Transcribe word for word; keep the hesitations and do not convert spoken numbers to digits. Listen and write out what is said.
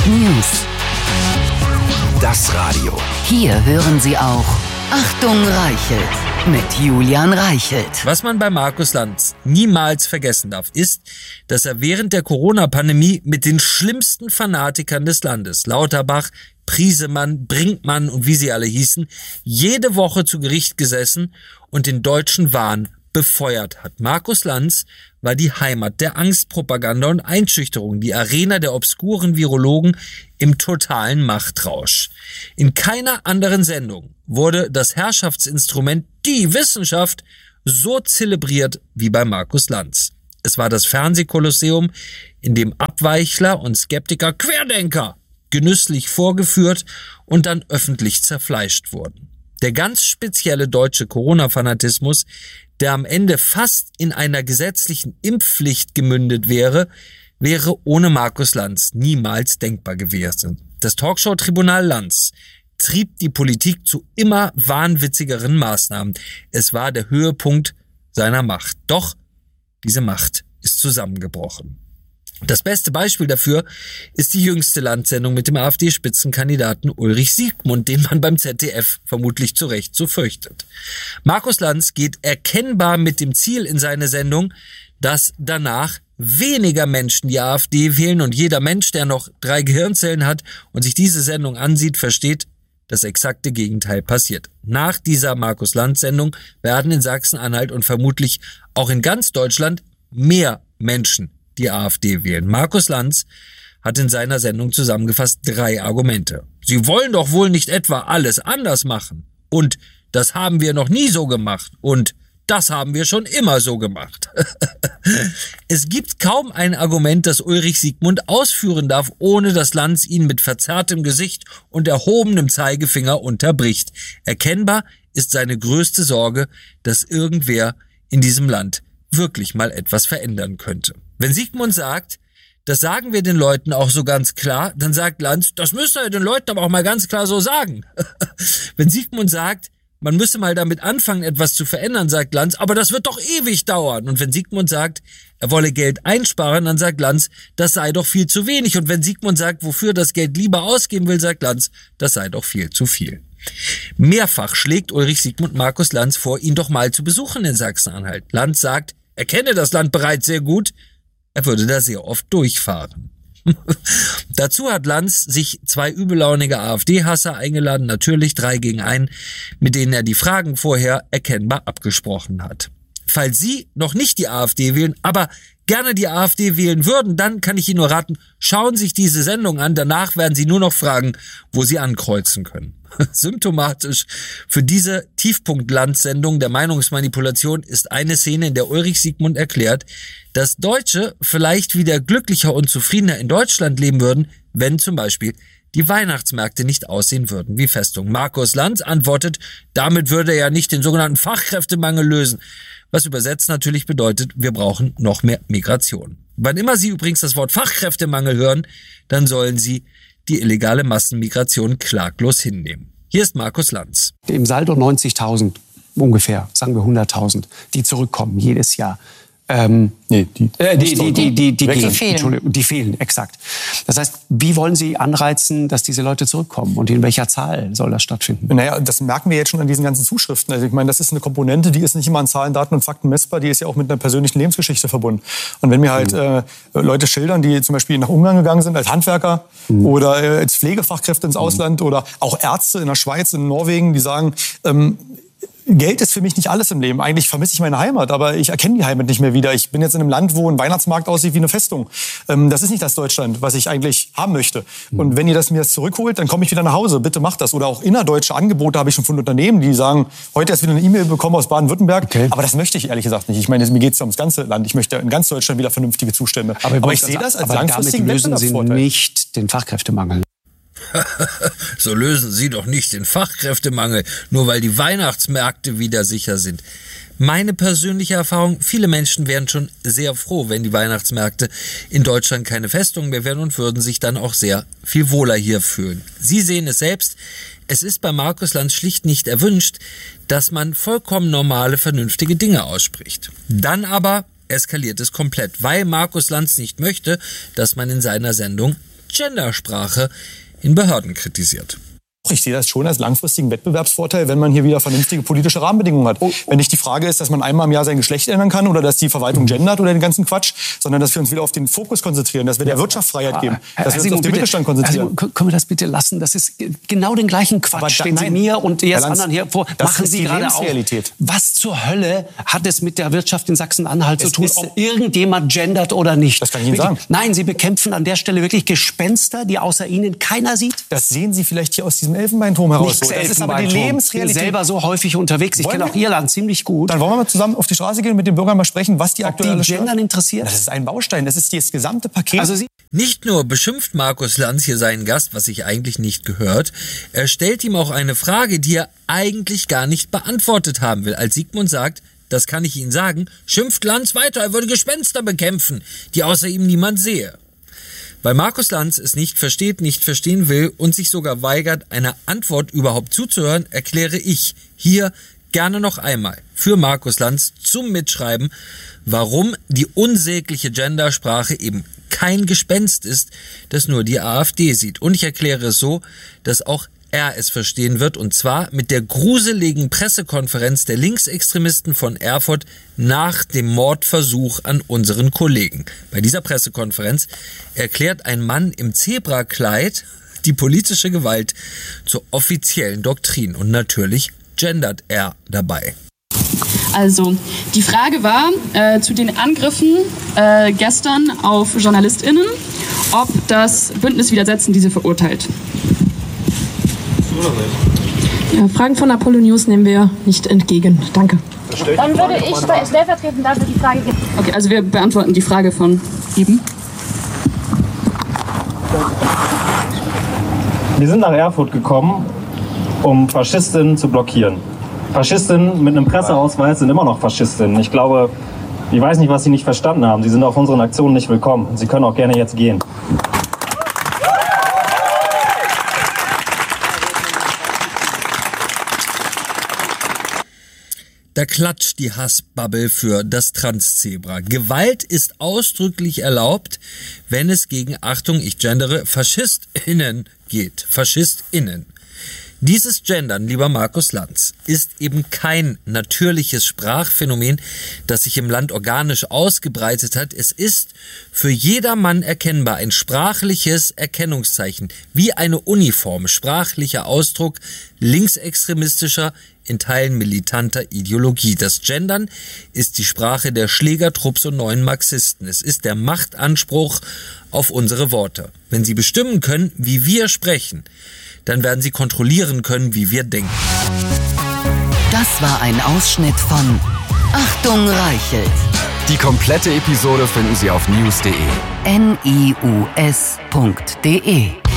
News. Das Radio. Hier hören Sie auch Achtung Reichelt mit Julian Reichelt. Was man bei Markus Lanz niemals vergessen darf, ist, dass er während der Corona-Pandemie mit den schlimmsten Fanatikern des Landes, Lauterbach, Priesemann, Brinkmann und wie sie alle hießen, jede Woche zu Gericht gesessen und den deutschen Wahn befeuert hat. Markus Lanz war die Heimat der Angstpropaganda und Einschüchterung, die Arena der obskuren Virologen im totalen Machtrausch. In keiner anderen Sendung wurde das Herrschaftsinstrument, die Wissenschaft, so zelebriert wie bei Markus Lanz. Es war das Fernsehkolosseum, in dem Abweichler und Skeptiker, Querdenker, genüsslich vorgeführt und dann öffentlich zerfleischt wurden. Der ganz spezielle deutsche Corona-Fanatismus, der am Ende fast in einer gesetzlichen Impfpflicht gemündet wäre, wäre ohne Markus Lanz niemals denkbar gewesen. Das Talkshow-Tribunal Lanz trieb die Politik zu immer wahnwitzigeren Maßnahmen. Es war der Höhepunkt seiner Macht. Doch diese Macht ist zusammengebrochen. Das beste Beispiel dafür ist die jüngste Lanz-Sendung mit dem AfD-Spitzenkandidaten Ulrich Siegmund, den man beim Z D F vermutlich zu Recht so fürchtet. Markus Lanz geht erkennbar mit dem Ziel in seine Sendung, dass danach weniger Menschen die AfD wählen, und jeder Mensch, der noch drei Gehirnzellen hat und sich diese Sendung ansieht, versteht, das exakte Gegenteil passiert. Nach dieser Markus Lanz-Sendung werden in Sachsen-Anhalt und vermutlich auch in ganz Deutschland mehr Menschen die AfD wählen. Markus Lanz hat in seiner Sendung zusammengefasst drei Argumente. Sie wollen doch wohl nicht etwa alles anders machen. Und das haben wir noch nie so gemacht. Und das haben wir schon immer so gemacht. Es gibt kaum ein Argument, das Ulrich Siegmund ausführen darf, ohne dass Lanz ihn mit verzerrtem Gesicht und erhobenem Zeigefinger unterbricht. Erkennbar ist seine größte Sorge, dass irgendwer in diesem Land wirklich mal etwas verändern könnte. Wenn Siegmund sagt, das sagen wir den Leuten auch so ganz klar, dann sagt Lanz, das müsst ihr den Leuten aber auch mal ganz klar so sagen. Wenn Siegmund sagt, man müsse mal damit anfangen, etwas zu verändern, sagt Lanz, aber das wird doch ewig dauern. Und wenn Siegmund sagt, er wolle Geld einsparen, dann sagt Lanz, das sei doch viel zu wenig. Und wenn Siegmund sagt, wofür das Geld lieber ausgeben will, sagt Lanz, das sei doch viel zu viel. Mehrfach schlägt Ulrich Siegmund Markus Lanz vor, ihn doch mal zu besuchen in Sachsen-Anhalt. Lanz sagt, er kenne das Land bereits sehr gut, er würde da sehr oft durchfahren. Dazu hat Lanz sich zwei übellaunige AfD-Hasser eingeladen, natürlich drei gegen einen, mit denen er die Fragen vorher erkennbar abgesprochen hat. Falls Sie noch nicht die AfD wählen, aber gerne die AfD wählen würden, dann kann ich Ihnen nur raten, schauen Sie sich diese Sendung an, danach werden Sie nur noch fragen, wo Sie ankreuzen können. Symptomatisch für diese Tiefpunkt-Lanz-Sendung der Meinungsmanipulation ist eine Szene, in der Ulrich Siegmund erklärt, dass Deutsche vielleicht wieder glücklicher und zufriedener in Deutschland leben würden, wenn zum Beispiel die Weihnachtsmärkte nicht aussehen würden wie Festung. Markus Lanz antwortet, damit würde er ja nicht den sogenannten Fachkräftemangel lösen. Was übersetzt natürlich bedeutet, wir brauchen noch mehr Migration. Wann immer Sie übrigens das Wort Fachkräftemangel hören, dann sollen Sie die illegale Massenmigration klaglos hinnehmen. Hier ist Markus Lanz. Im Saldo neunzigtausend ungefähr, sagen wir hunderttausend, die zurückkommen jedes Jahr. Ähm, nee, die, äh, die, die, die, die, die, die, fehlen. Entschuldigung, die fehlen, exakt. Das heißt, wie wollen Sie anreizen, dass diese Leute zurückkommen? Und in welcher Zahl soll das stattfinden? Naja, das merken wir jetzt schon an diesen ganzen Zuschriften. Also ich meine, das ist eine Komponente, die ist nicht immer an Zahlen, Daten und Fakten messbar, die ist ja auch mit einer persönlichen Lebensgeschichte verbunden. Und wenn mir halt mhm. äh, Leute schildern, die zum Beispiel nach Ungarn gegangen sind als Handwerker mhm. oder äh, als Pflegefachkräfte ins Ausland mhm. oder auch Ärzte in der Schweiz, in Norwegen, die sagen, ähm, Geld ist für mich nicht alles im Leben. Eigentlich vermisse ich meine Heimat, aber ich erkenne die Heimat nicht mehr wieder. Ich bin jetzt in einem Land, wo ein Weihnachtsmarkt aussieht wie eine Festung. Ähm, das ist nicht das Deutschland, was ich eigentlich haben möchte. Mhm. Und wenn ihr das mir jetzt zurückholt, dann komme ich wieder nach Hause. Bitte macht das. Oder auch innerdeutsche Angebote habe ich schon von Unternehmen, die sagen, heute erst wieder eine E-Mail bekommen aus Baden-Württemberg. Okay. Aber das möchte ich ehrlich gesagt nicht. Ich meine, mir geht es ja ums ganze Land. Ich möchte in ganz Deutschland wieder vernünftige Zustände. Aber, aber ich sehe das als langfristigen Wettbewerbsvorteil. Damit lösen Sie nicht den Fachkräftemangel. So lösen Sie doch nicht den Fachkräftemangel, nur weil die Weihnachtsmärkte wieder sicher sind. Meine persönliche Erfahrung, viele Menschen wären schon sehr froh, wenn die Weihnachtsmärkte in Deutschland keine Festung mehr wären und würden sich dann auch sehr viel wohler hier fühlen. Sie sehen es selbst, es ist bei Markus Lanz schlicht nicht erwünscht, dass man vollkommen normale, vernünftige Dinge ausspricht. Dann aber eskaliert es komplett, weil Markus Lanz nicht möchte, dass man in seiner Sendung Gendersprache in Behörden kritisiert. Ich sehe das schon als langfristigen Wettbewerbsvorteil, wenn man hier wieder vernünftige politische Rahmenbedingungen hat. Oh. Wenn nicht die Frage ist, dass man einmal im Jahr sein Geschlecht ändern kann oder dass die Verwaltung gendert oder den ganzen Quatsch, sondern dass wir uns wieder auf den Fokus konzentrieren, dass wir der Wirtschaft Freiheit geben, dass Herr wir uns Simon, auf den Mittelstand konzentrieren. Also, können wir das bitte lassen? Das ist genau den gleichen Quatsch, den Sie mir und jetzt Lanz, anderen hier vor. Machen Sie gerade auch. Was zur Hölle hat es mit der Wirtschaft in Sachsen-Anhalt zu tun, ob irgendjemand gendert oder nicht? Das kann ich Ihnen sagen. Nein, Sie bekämpfen an der Stelle wirklich Gespenster, die außer Ihnen keiner sieht. Das sehen Sie vielleicht hier aus diesem Elfenbeinturm heraus. So, das ist aber die Lebensrealität. Ich bin selber so häufig unterwegs. Ich kenne auch Ihr Land ziemlich gut. Dann wollen wir mal zusammen auf die Straße gehen und mit den Bürgern mal sprechen, was die aktuell die Gendern interessiert. Das ist ein Baustein. Das ist das gesamte Paket. Also Sie Nicht nur beschimpft Markus Lanz hier seinen Gast, was sich eigentlich nicht gehört, er stellt ihm auch eine Frage, die er eigentlich gar nicht beantwortet haben will. Als Sigmund sagt, das kann ich Ihnen sagen, schimpft Lanz weiter, er würde Gespenster bekämpfen, die außer ihm niemand sehe. Weil Markus Lanz es nicht versteht, nicht verstehen will und sich sogar weigert, einer Antwort überhaupt zuzuhören, erkläre ich hier gerne noch einmal für Markus Lanz zum Mitschreiben, warum die unsägliche Gendersprache eben kein Gespenst ist, das nur die AfD sieht. Und ich erkläre es so, dass auch er es verstehen wird, und zwar mit der gruseligen Pressekonferenz der Linksextremisten von Erfurt nach dem Mordversuch an unseren Kollegen. Bei dieser Pressekonferenz erklärt ein Mann im Zebrakleid die politische Gewalt zur offiziellen Doktrin und natürlich gendert er dabei. Also, die Frage war äh, zu den Angriffen äh, gestern auf JournalistInnen, ob das Bündnis Widersetzen diese verurteilt. Ja, Fragen von Apollo News nehmen wir nicht entgegen. Danke. Dann würde ich stellvertretend dafür die Frage geben. Okay, also wir beantworten die Frage von eben. Wir sind nach Erfurt gekommen, um Faschistinnen zu blockieren. Faschistinnen mit einem Presseausweis sind immer noch Faschistinnen. Ich glaube, ich weiß nicht, was Sie nicht verstanden haben. Sie sind auf unseren Aktionen nicht willkommen. Sie können auch gerne jetzt gehen. Da klatscht die Hassbubble für das Transzebra. Gewalt ist ausdrücklich erlaubt, wenn es gegen, Achtung, ich gendere, FaschistInnen geht. FaschistInnen. Dieses Gendern, lieber Markus Lanz, ist eben kein natürliches Sprachphänomen, das sich im Land organisch ausgebreitet hat. Es ist für jedermann erkennbar ein sprachliches Erkennungszeichen, wie eine Uniform, sprachlicher Ausdruck linksextremistischer, in Teilen militanter Ideologie. Das Gendern ist die Sprache der Schlägertrupps und neuen Marxisten. Es ist der Machtanspruch auf unsere Worte. Wenn sie bestimmen können, wie wir sprechen, dann werden sie kontrollieren können, wie wir denken. Das war ein Ausschnitt von Achtung Reichelt. Die komplette Episode finden Sie auf news punkt de. N I U S punkt de